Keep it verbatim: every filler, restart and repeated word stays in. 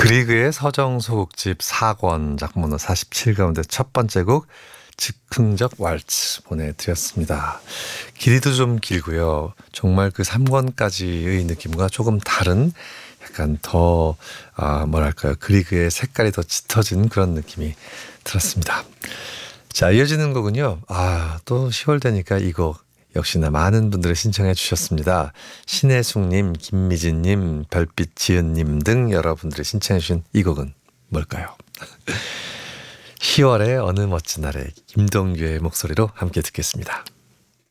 그리그의 서정소곡집 사 권 작품번호 사십칠 가운데 첫 번째 곡 즉흥적 왈츠 보내드렸습니다. 길이도 좀 길고요. 정말 그 삼 권까지의 느낌과 조금 다른 약간 더 아, 뭐랄까요. 그리그의 색깔이 더 짙어진 그런 느낌이 들었습니다. 자, 이어지는 곡은요. 아, 또 시월 되니까 이 곡 역시나 많은 분들이 신청해 주셨습니다. 신혜숙님, 김미진님, 별빛지은님 등 여러분들이 신청해 주신 이 곡은 뭘까요? 시월의 어느 멋진 날에 김동규의 목소리로 함께 듣겠습니다.